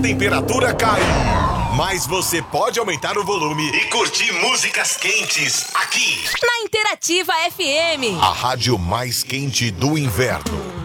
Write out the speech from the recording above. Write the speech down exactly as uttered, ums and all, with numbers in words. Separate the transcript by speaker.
Speaker 1: Temperatura cai, mas você pode aumentar o volume e curtir músicas quentes aqui
Speaker 2: na Interativa F M,
Speaker 1: a rádio mais quente do inverno.